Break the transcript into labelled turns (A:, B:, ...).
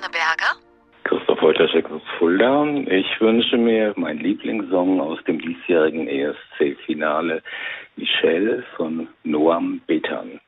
A: Berger.
B: Christoph Wojtaszek aus Fulda. Ich wünsche mir meinen Lieblingssong aus dem diesjährigen ESC-Finale, Michelle von Noam Betan.